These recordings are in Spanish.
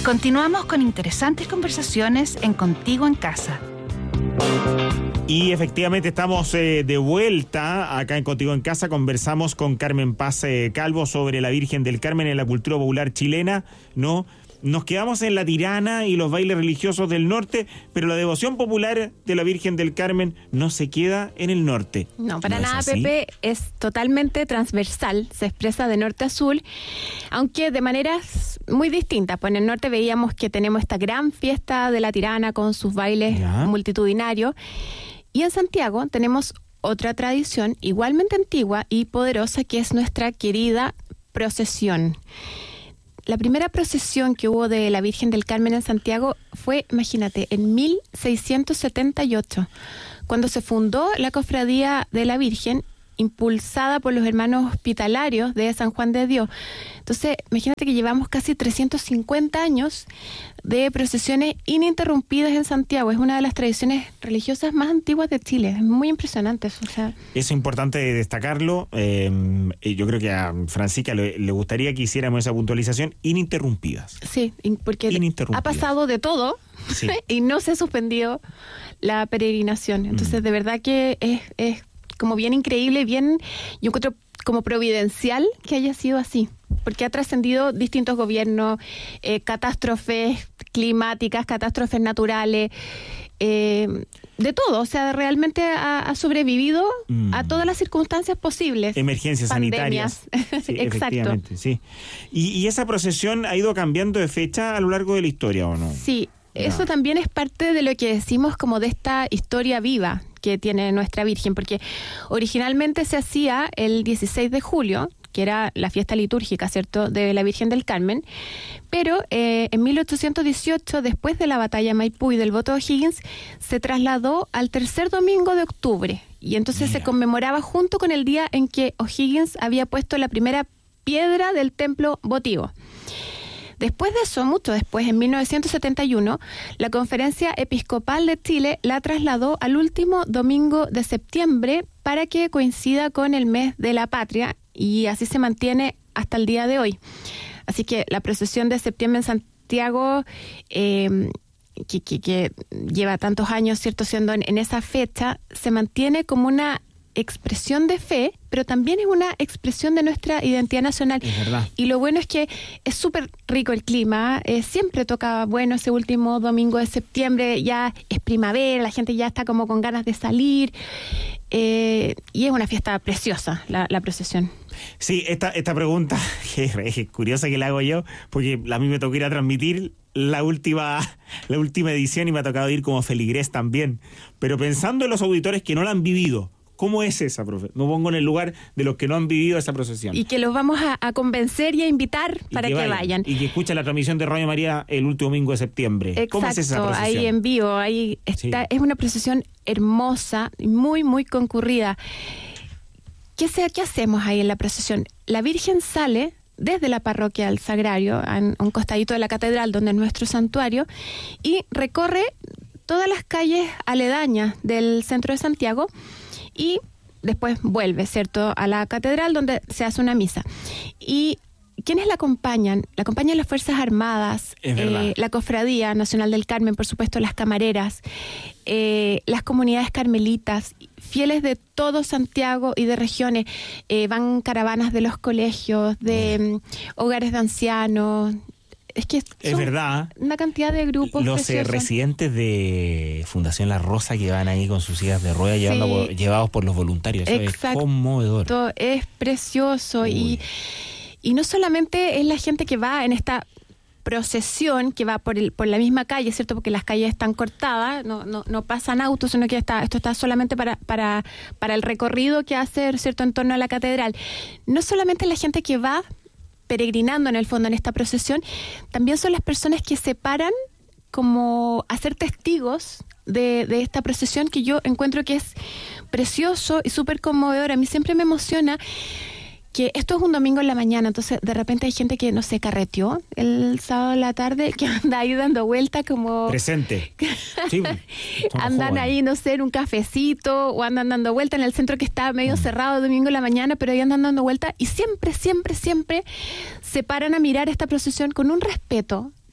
Continuamos con interesantes conversaciones en Contigo en Casa. Y efectivamente estamos de vuelta acá en Contigo en Casa. Conversamos con Carmen Paz Calvo sobre la Virgen del Carmen en la cultura popular chilena, ¿no? Nos quedamos en la Tirana y los bailes religiosos del norte, pero la devoción popular de la Virgen del Carmen no se queda en el norte. No, para nada, Pepe, es totalmente transversal, se expresa de norte a sur, aunque de maneras muy distintas. Pues en el norte veíamos que tenemos esta gran fiesta de la Tirana con sus bailes multitudinarios, y en Santiago tenemos otra tradición igualmente antigua y poderosa, que es nuestra querida procesión. La primera procesión que hubo de la Virgen del Carmen en Santiago fue, imagínate, en 1678, cuando se fundó la Cofradía de la Virgen, impulsada por los hermanos hospitalarios de San Juan de Dios. Entonces, imagínate que llevamos casi 350 años de procesiones ininterrumpidas en Santiago. Es una de las tradiciones religiosas más antiguas de Chile. Es muy impresionante eso. O sea, es importante destacarlo. Yo creo que a Francisca le gustaría que hiciéramos esa puntualización: ininterrumpidas. Sí, porque ha pasado de todo, sí, y no se ha suspendido la peregrinación. Entonces, de verdad que es como bien increíble, bien, yo encuentro como providencial que haya sido así, porque ha trascendido distintos gobiernos, catástrofes climáticas, catástrofes naturales, de todo. O sea, realmente ha sobrevivido a todas las circunstancias posibles. Emergencias sanitarias. Sí, exacto. Sí. ¿Y esa procesión ha ido cambiando de fecha a lo largo de la historia, o no? Sí. Eso también es parte de lo que decimos como de esta historia viva que tiene nuestra Virgen, porque originalmente se hacía el 16 de julio, que era la fiesta litúrgica, ¿cierto?, de la Virgen del Carmen, pero en 1818, después de la batalla de Maipú y del voto de O'Higgins, se trasladó al tercer domingo de octubre, y entonces se conmemoraba junto con el día en que O'Higgins había puesto la primera piedra del templo votivo. Después de eso, mucho después, en 1971, la Conferencia Episcopal de Chile la trasladó al último domingo de septiembre para que coincida con el mes de la patria, y así se mantiene hasta el día de hoy. Así que la procesión de septiembre en Santiago, que lleva tantos años, ¿cierto?, siendo en esa fecha, se mantiene como una expresión de fe, pero también es una expresión de nuestra identidad nacional. Es verdad. Y lo bueno es que es súper rico el clima, siempre toca bueno ese último domingo de septiembre, ya es primavera, la gente ya está como con ganas de salir, y es una fiesta preciosa la procesión. Sí, esta pregunta es curiosa que la hago yo, porque a mí me tocó ir a transmitir la última edición y me ha tocado ir como feligrés también, pero pensando en los auditores que no la han vivido, ¿cómo es esa, profe? Me pongo en el lugar de los que no han vivido esa procesión. Y que los vamos a convencer y a invitar para que vayan. Y que escuchen la transmisión de Radio María el último domingo de septiembre. Exacto, ¿cómo es esa procesión? Ahí en vivo, ahí está. Sí. Es una procesión hermosa, muy, muy concurrida. ¿Qué hacemos ahí en la procesión? La Virgen sale desde la parroquia al Sagrario, a un costadito de la catedral, donde es nuestro santuario, y recorre todas las calles aledañas del centro de Santiago, y después vuelve, ¿cierto?, a la catedral donde se hace una misa. ¿Y quiénes la acompañan? La acompañan las Fuerzas Armadas, la Cofradía Nacional del Carmen, por supuesto, las camareras, las comunidades carmelitas, fieles de todo Santiago y de regiones. Van caravanas de los colegios, de hogares de ancianos. Es que es verdad. Una cantidad de grupos. Los residentes de Fundación La Rosa que van ahí con sus sillas de ruedas, llevados por los voluntarios. Eso es conmovedor. Es precioso. Y no solamente es la gente que va en esta procesión, que va por la misma calle, ¿cierto? Porque las calles están cortadas, no pasan autos, sino que esto está solamente para el recorrido que hace, ¿cierto?, en torno a la catedral. No solamente la gente que va peregrinando en el fondo en esta procesión, también son las personas que se paran como a ser testigos de esta procesión, que yo encuentro que es precioso y súper conmovedor. A mí siempre me emociona que esto es un domingo en la mañana, entonces de repente hay gente que, no sé, carreteó el sábado en la tarde, que anda ahí dando vuelta como... Presente. Sí, andan jóvenes ahí, no sé, en un cafecito, o andan dando vuelta en el centro que está medio cerrado domingo en la mañana, pero ahí andan dando vuelta, y siempre se paran a mirar esta procesión con un respeto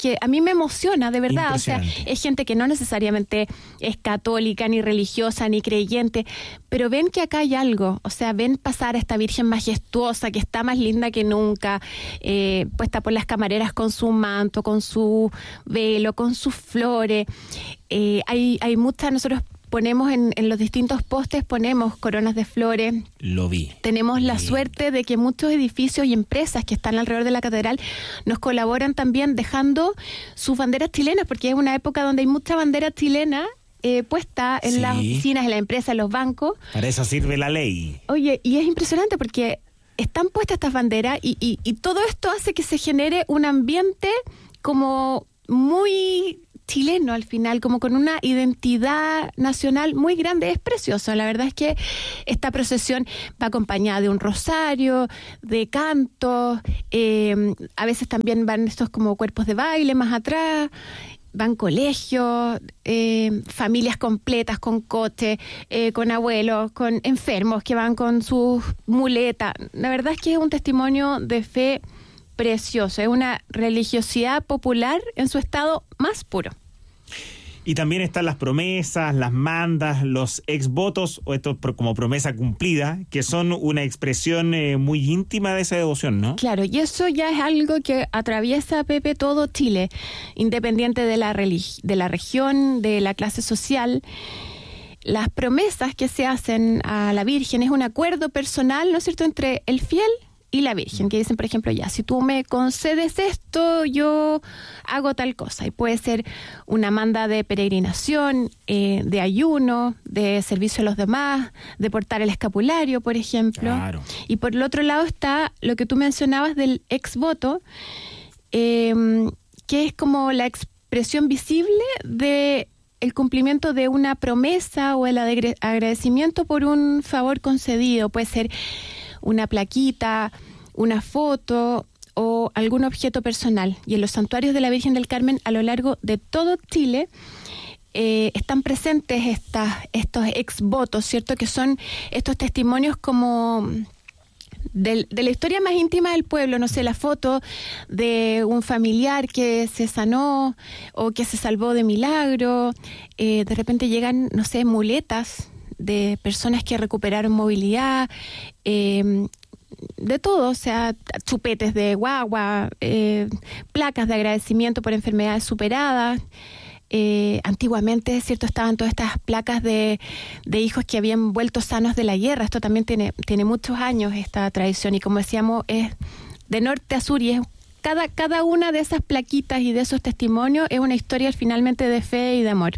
que a mí me emociona, de verdad. O sea, es gente que no necesariamente es católica, ni religiosa, ni creyente, pero ven que acá hay algo. O sea, ven pasar a esta Virgen majestuosa, que está más linda que nunca, puesta por las camareras con su manto, con su velo, con sus flores. Hay muchas, nosotros ponemos en los distintos postes, ponemos coronas de flores. Lo vi. Tenemos la suerte de que muchos edificios y empresas que están alrededor de la catedral nos colaboran también dejando sus banderas chilenas, porque es una época donde hay mucha bandera chilena puesta en las oficinas, en las empresas, en los bancos. Para eso sirve la ley. Oye, y es impresionante porque están puestas estas banderas y todo esto hace que se genere un ambiente como muy chileno al final, como con una identidad nacional muy grande. Es precioso. La verdad es que esta procesión va acompañada de un rosario, de cantos, a veces también van estos como cuerpos de baile más atrás, van colegios, familias completas con coche, con abuelos, con enfermos que van con sus muletas. La verdad es que es un testimonio de fe precioso, es una religiosidad popular en su estado más puro. Y también están las promesas, las mandas, los exvotos, o esto como promesa cumplida, que son una expresión muy íntima de esa devoción, ¿no? Claro, y eso ya es algo que atraviesa, Pepe, todo Chile, independiente de la región, de la clase social. Las promesas que se hacen a la Virgen es un acuerdo personal, ¿no es cierto?, entre el fiel y la Virgen, que dicen, por ejemplo, ya, si tú me concedes esto, yo hago tal cosa. Y puede ser una manda de peregrinación, de ayuno, de servicio a los demás, de portar el escapulario, por ejemplo. Claro. Y por el otro lado está lo que tú mencionabas del exvoto, que es como la expresión visible de el cumplimiento de una promesa o el agradecimiento por un favor concedido. Puede ser una plaquita, una foto o algún objeto personal. Y en los santuarios de la Virgen del Carmen a lo largo de todo Chile están presentes estos exvotos, ¿cierto? Que son estos testimonios como de la historia más íntima del pueblo, no sé, la foto de un familiar que se sanó o que se salvó de milagro. De repente llegan, no sé, muletas de personas que recuperaron movilidad, de todo, o sea, chupetes de guagua, placas de agradecimiento por enfermedades superadas. Antiguamente, ¿cierto?, estaban todas estas placas de hijos que habían vuelto sanos de la guerra. Esto también tiene muchos años, esta tradición, y como decíamos, es de norte a sur, y es cada una de esas plaquitas y de esos testimonios es una historia finalmente de fe y de amor.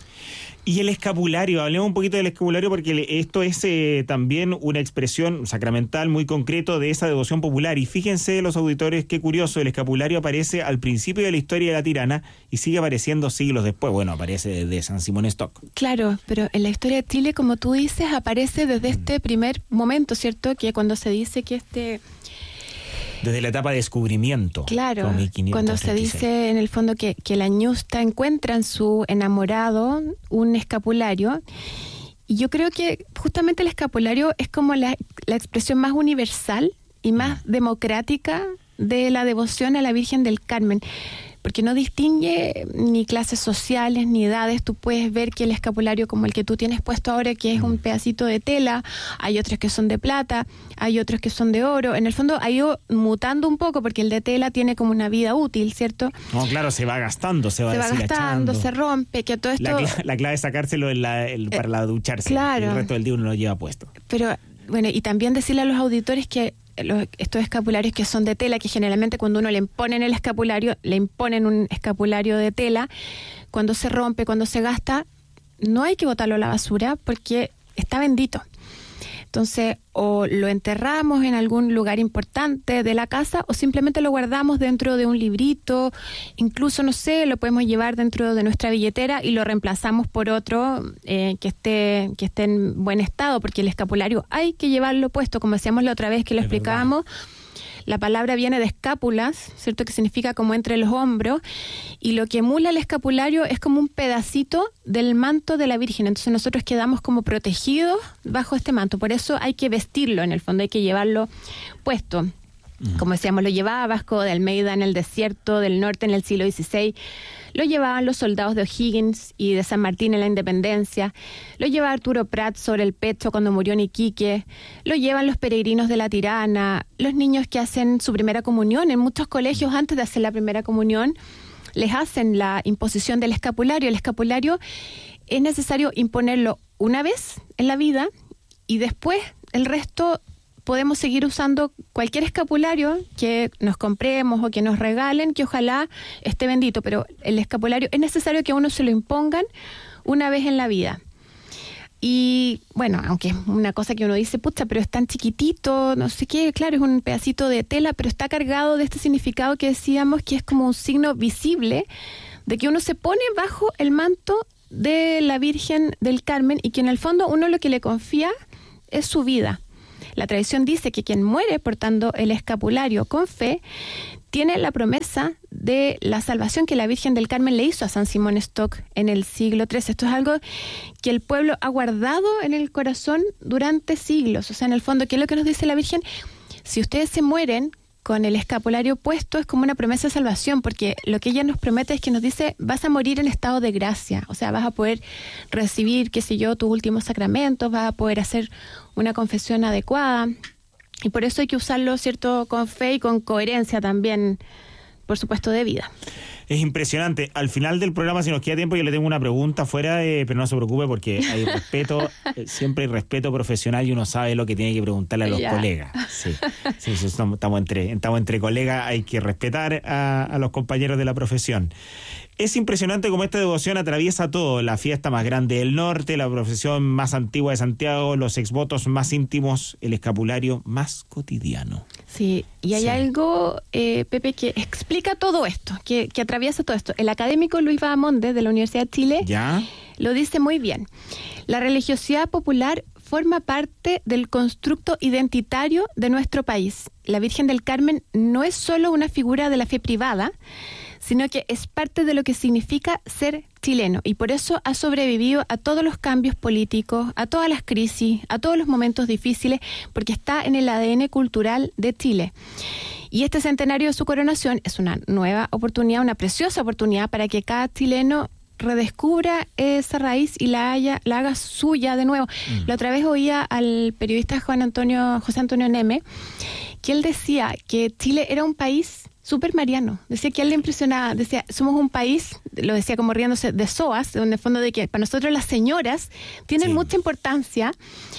Y el escapulario, hablemos un poquito del escapulario, porque esto es también una expresión sacramental muy concreto de esa devoción popular. Y fíjense los auditores, qué curioso, el escapulario aparece al principio de la historia de la tirana y sigue apareciendo siglos después. Bueno, aparece desde San Simón Stock. Claro, pero en la historia de Chile, como tú dices, aparece desde este primer momento, ¿cierto? Que cuando se dice que desde la etapa de descubrimiento. Claro, cuando se dice en el fondo que la ñusta encuentra en su enamorado un escapulario. Y yo creo que justamente el escapulario es como la expresión más universal y más democrática de la devoción a la Virgen del Carmen, porque no distingue ni clases sociales ni edades. Tú puedes ver que el escapulario como el que tú tienes puesto ahora, que es un pedacito de tela, hay otros que son de plata, hay otros que son de oro. En el fondo ha ido mutando un poco porque el de tela tiene como una vida útil, ¿cierto? No, claro, se va gastando, se va gastando, se rompe, que todo esto... La clave es sacárselo para la ducharse. Claro. Y el resto del día uno lo lleva puesto. Pero, bueno, y también decirle a los auditores que estos escapularios que son de tela, que generalmente cuando uno le imponen el escapulario, le imponen un escapulario de tela, cuando se rompe, cuando se gasta, no hay que botarlo a la basura porque está bendito. Entonces, o lo enterramos en algún lugar importante de la casa o simplemente lo guardamos dentro de un librito, incluso, no sé, lo podemos llevar dentro de nuestra billetera y lo reemplazamos por otro que esté en buen estado, porque el escapulario hay que llevarlo puesto, como decíamos la otra vez que lo explicábamos. La palabra viene de escápulas, ¿cierto?, que significa como entre los hombros, y lo que emula el escapulario es como un pedacito del manto de la Virgen. Entonces nosotros quedamos como protegidos bajo este manto. Por eso hay que vestirlo, en el fondo hay que llevarlo puesto. Como decíamos, lo llevaba Vasco de Almeida en el desierto del norte en el siglo XVI, lo llevaban los soldados de O'Higgins y de San Martín en la Independencia, lo lleva Arturo Prat sobre el pecho cuando murió en Iquique, lo llevan los peregrinos de la Tirana, los niños que hacen su primera comunión. En muchos colegios, antes de hacer la primera comunión, les hacen la imposición del escapulario. El escapulario es necesario imponerlo una vez en la vida y después el resto podemos seguir usando cualquier escapulario que nos compremos o que nos regalen, que ojalá esté bendito, pero el escapulario es necesario que a uno se lo impongan una vez en la vida. Y bueno, aunque es una cosa que uno dice, pucha, pero es tan chiquitito, no sé qué, claro, es un pedacito de tela, pero está cargado de este significado que decíamos que es como un signo visible de que uno se pone bajo el manto de la Virgen del Carmen y que en el fondo uno lo que le confía es su vida. La tradición dice que quien muere portando el escapulario con fe tiene la promesa de la salvación que la Virgen del Carmen le hizo a San Simón Stock en el siglo XIII. Esto es algo que el pueblo ha guardado en el corazón durante siglos. O sea, en el fondo, ¿qué es lo que nos dice la Virgen? Si ustedes se mueren con el escapulario puesto, es como una promesa de salvación, porque lo que ella nos promete es que nos dice, vas a morir en estado de gracia. O sea, vas a poder recibir, qué sé yo, tus últimos sacramentos, vas a poder hacer una confesión adecuada. Y por eso hay que usarlo, ¿cierto?, con fe y con coherencia también, por supuesto, de vida. Es impresionante. Al final del programa, si nos queda tiempo, yo le tengo una pregunta fuera, pero no se preocupe porque hay respeto, siempre hay respeto profesional y uno sabe lo que tiene que preguntarle a los colegas. Sí, estamos entre colegas, hay que respetar a los compañeros de la profesión. Es impresionante cómo esta devoción atraviesa todo, la fiesta más grande del norte, la procesión más antigua de Santiago, los exvotos más íntimos, el escapulario más cotidiano. Sí, y hay algo, Pepe, que explica todo esto, que atraviesa todo esto. El académico Luis Bahamonde, de la Universidad de Chile, ¿ya?, lo dice muy bien. La religiosidad popular forma parte del constructo identitario de nuestro país. La Virgen del Carmen no es solo una figura de la fe privada, sino que es parte de lo que significa ser chileno, y por eso ha sobrevivido a todos los cambios políticos, a todas las crisis, a todos los momentos difíciles, porque está en el ADN cultural de Chile. Y este centenario de su coronación es una nueva oportunidad, una preciosa oportunidad para que cada chileno redescubra esa raíz y la haga suya de nuevo. La otra vez oía al periodista José Antonio Neme, que él decía que Chile era un país súper mariano. Decía que a él le impresionaba, decía, somos un país, lo decía como riéndose, de SOAS, donde en el fondo de que para nosotros las señoras tienen mucha importancia.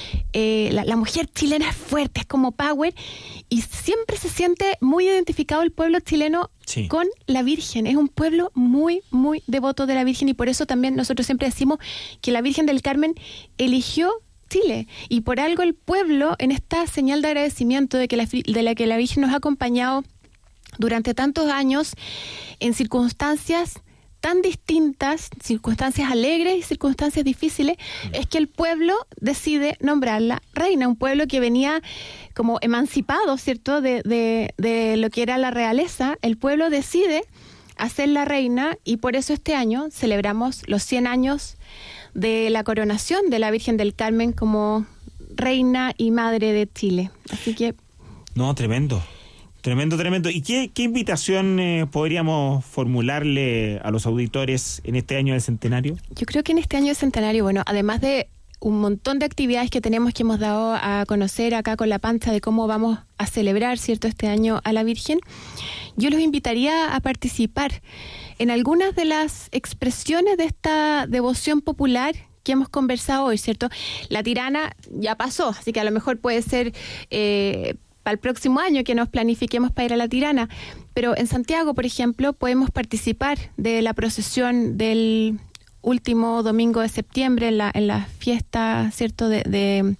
La mujer chilena es fuerte, es como power, y siempre se siente muy identificado el pueblo chileno con la Virgen. Es un pueblo muy, muy devoto de la Virgen, y por eso también nosotros siempre decimos que la Virgen del Carmen eligió Chile, y por algo el pueblo, en esta señal de agradecimiento de que la Virgen nos ha acompañado durante tantos años en circunstancias tan distintas, circunstancias alegres y circunstancias difíciles, es que el pueblo decide nombrarla reina, un pueblo que venía como emancipado, ¿cierto?, de lo que era la realeza. El pueblo decide hacerla reina, y por eso este año celebramos los 100 años de la coronación de la Virgen del Carmen como reina y madre de Chile. Así que... No, tremendo. Tremendo. ¿Y qué invitación podríamos formularle a los auditores en este año del centenario? Yo creo que en este año del centenario, bueno, además de un montón de actividades que hemos dado a conocer acá con La Pancha de cómo vamos a celebrar, ¿cierto?, este año a la Virgen, yo los invitaría a participar en algunas de las expresiones de esta devoción popular que hemos conversado hoy, ¿cierto? La Tirana ya pasó, así que a lo mejor puede ser... para el próximo año que nos planifiquemos para ir a la Tirana, pero en Santiago, por ejemplo, podemos participar de la procesión del último domingo de septiembre en la fiesta, ¿cierto?, del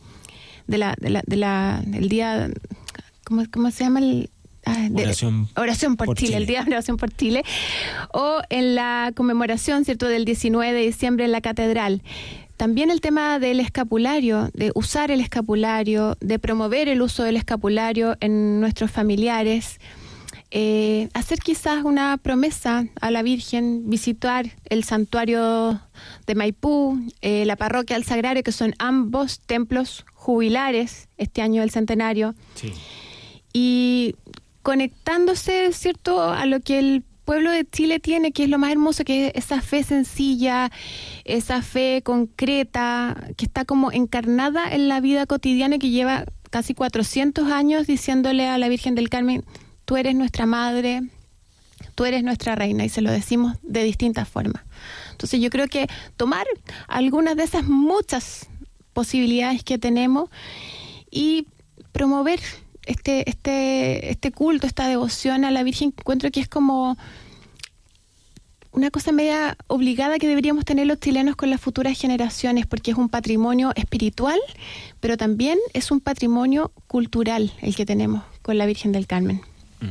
día, ¿cómo se llama? Oración por Chile, el día de oración por Chile, o en la conmemoración, ¿cierto?, del 19 de diciembre en la catedral. También el tema del escapulario, de usar el escapulario, de promover el uso del escapulario en nuestros familiares, hacer quizás una promesa a la Virgen, visitar el santuario de Maipú, la parroquia del Sagrario, que son ambos templos jubilares este año del centenario. Sí. Y conectándose, ¿cierto?, a lo que el pueblo de Chile tiene, que es lo más hermoso, que es esa fe sencilla, esa fe concreta, que está como encarnada en la vida cotidiana, que lleva casi 400 años diciéndole a la Virgen del Carmen: tú eres nuestra madre, tú eres nuestra reina, y se lo decimos de distintas formas. Entonces yo creo que tomar algunas de esas muchas posibilidades que tenemos y promover este culto, esta devoción a la Virgen, encuentro que es como una cosa media obligada que deberíamos tener los chilenos con las futuras generaciones, porque es un patrimonio espiritual, pero también es un patrimonio cultural el que tenemos con la Virgen del Carmen.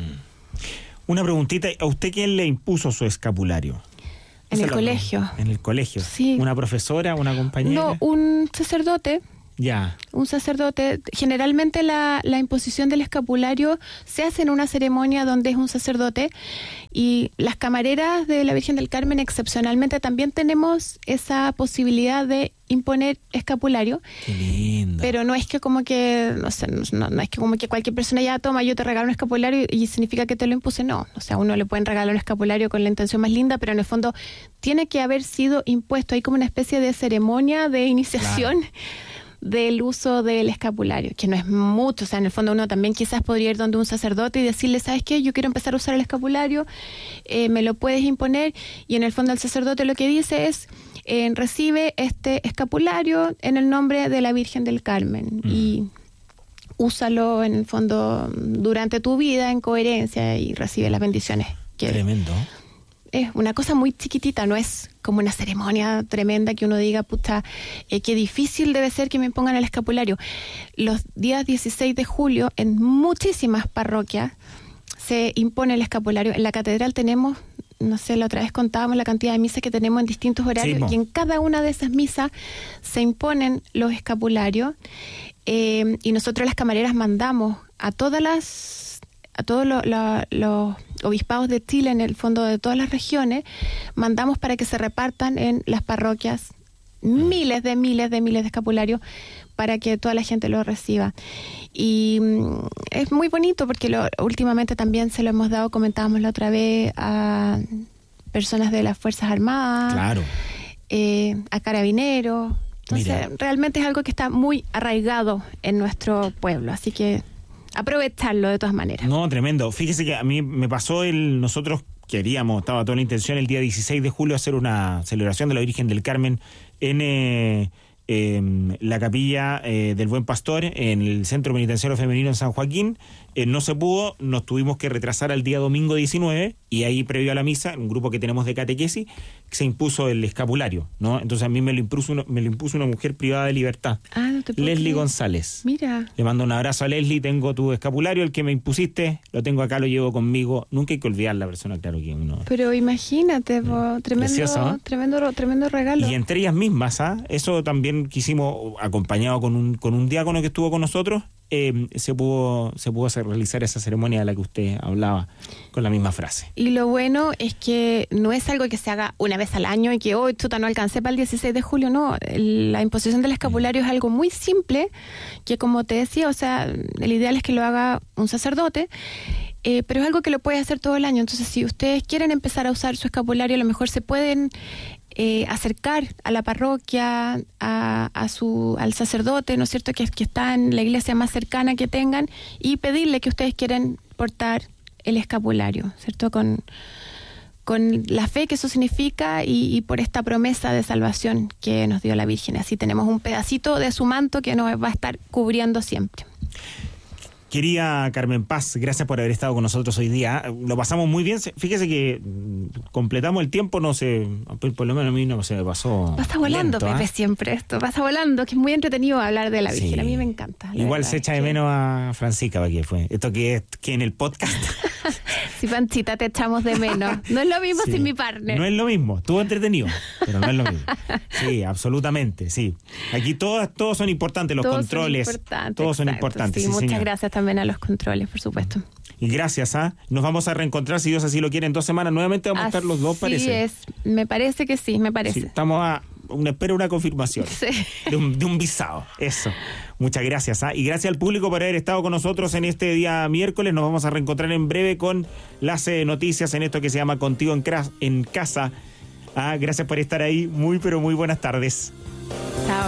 Una preguntita, ¿a usted quién le impuso su escapulario? En el colegio. En el colegio. Sí. ¿Una profesora, una compañera? No, un sacerdote. Ya. Un sacerdote. Generalmente la imposición del escapulario se hace en una ceremonia donde es un sacerdote, y las camareras de la Virgen del Carmen excepcionalmente también tenemos esa posibilidad de imponer escapulario. Qué lindo. Pero no es que como que, no sé, no es que como que cualquier persona ya toma, yo te regalo un escapulario y significa que te lo impuse. No, o sea, uno le pueden regalar un escapulario con la intención más linda, pero en el fondo tiene que haber sido impuesto. Hay como una especie de ceremonia de iniciación. Claro. Del uso del escapulario, que no es mucho, o sea, en el fondo uno también quizás podría ir donde un sacerdote y decirle: ¿sabes qué? Yo quiero empezar a usar el escapulario, me lo puedes imponer, y en el fondo el sacerdote lo que dice es: recibe este escapulario en el nombre de la Virgen del Carmen, y úsalo en el fondo durante tu vida en coherencia y recibe las bendiciones. Tremendo. Es una cosa muy chiquitita, no es como una ceremonia tremenda que uno diga: puta, qué difícil debe ser que me pongan el escapulario. Los días 16 de julio, en muchísimas parroquias, se impone el escapulario. En la catedral tenemos, no sé, la otra vez contábamos la cantidad de misas que tenemos en distintos horarios, y en cada una de esas misas se imponen los escapularios, y nosotros las camareras mandamos a todos los obispados de Chile, en el fondo de todas las regiones, mandamos para que se repartan en las parroquias miles de escapularios para que toda la gente lo reciba. Y es muy bonito porque últimamente también se lo hemos dado, comentábamos la otra vez, a personas de las Fuerzas Armadas, claro, a carabineros. Entonces, realmente es algo que está muy arraigado en nuestro pueblo, así que aprovecharlo de todas maneras. No, tremendo. Fíjese que a mí me pasó nosotros queríamos, estaba toda la intención el día 16 de julio hacer una celebración de la Virgen del Carmen en la capilla del Buen Pastor, en el Centro Penitenciario Femenino en San Joaquín. No se pudo, nos tuvimos que retrasar al día domingo 19, y ahí previo a la misa, un grupo que tenemos de catequesis, se impuso el escapulario, ¿no? Entonces a mí me lo impuso una mujer privada de libertad. No te puedo Leslie creer. González. Mira. Le mando un abrazo a Leslie: tengo tu escapulario, el que me impusiste, lo tengo acá, lo llevo conmigo. Nunca hay que olvidar la persona, claro que uno. Pero imagínate, Precioso, ¿no? tremendo regalo. Y entre ellas mismas, eso también quisimos, acompañado con un diácono que estuvo con nosotros, se pudo realizar esa ceremonia de la que usted hablaba, con la misma frase. Y lo bueno es que no es algo que se haga una vez al año y que hoy no alcancé para el 16 de julio, no. La imposición del escapulario es algo muy simple, que como te decía, o sea, el ideal es que lo haga un sacerdote, pero es algo que lo puede hacer todo el año. Entonces, si ustedes quieren empezar a usar su escapulario, a lo mejor se pueden acercar a la parroquia, al sacerdote, ¿no es cierto?, que está en la iglesia más cercana que tengan, y pedirle que ustedes quieren portar el escapulario, ¿cierto?, con la fe que eso significa, y por esta promesa de salvación que nos dio la Virgen. Así tenemos un pedacito de su manto que nos va a estar cubriendo siempre. Querida Carmen Paz, gracias por haber estado con nosotros hoy día. Lo pasamos muy bien. Fíjese que completamos el tiempo, no sé, por lo menos a mí no se me pasó. Pasa volando, lento, Pepe, siempre esto. Pasa volando, que es muy entretenido hablar de la Virgen. Sí. A mí me encanta. Igual se echa de menos a Francisca, ¿para qué fue? Esto que en el podcast. Sí, Panchita, te echamos de menos. No es lo mismo sin mi partner. No es lo mismo. Estuvo entretenido, pero no es lo mismo. Sí, absolutamente, sí. Aquí todos son importantes, los todos controles. Todos son importantes. Sí, muchas señor. gracias también a los controles, por supuesto. Y gracias, nos vamos a reencontrar, si Dios así lo quiere, en 2 semanas. Nuevamente vamos a estar los dos, parece. Sí, me parece que sí, me parece. Sí, estamos espero una confirmación de un visado. Eso. Muchas gracias. Y gracias al público por haber estado con nosotros en este día miércoles. Nos vamos a reencontrar en breve con las noticias en esto que se llama Contigo en Casa. Gracias por estar ahí. Muy, pero muy buenas tardes.